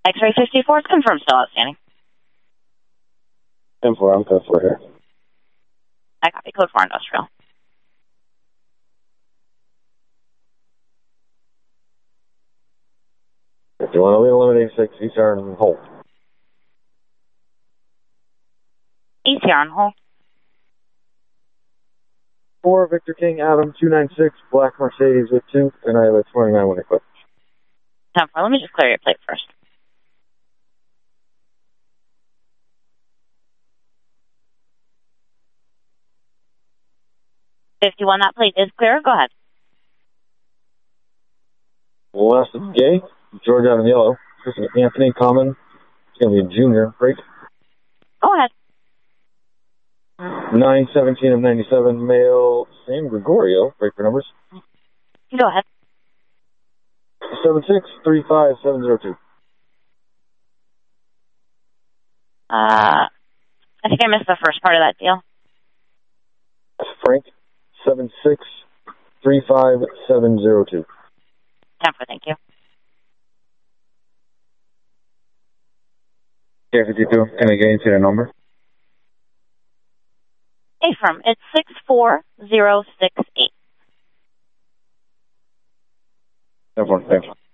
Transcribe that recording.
X-ray 54 is confirmed still outstanding. 10-4, I'm code 4 here. I copy. Code 4 industrial. If you want to lead eliminate 6, ECR and hold. ECR on hold. 4, Victor King, Adam, 296, Black Mercedes with 2, and I live 29 when equipped. 10-4, let me just clear your plate first. $51, that plate is clear. Go ahead. Last is Gay, George out in yellow. This is Anthony Common. It's going to be a junior break. Go ahead. 917 of 97, male, San Gregorio, break for numbers. Go ahead. 7635702. I think I missed the first part of that deal. Frank, 7635702. 10-4, thank you. K52, can I get into the number? Affirm, it's 64068. 10-4, thanks.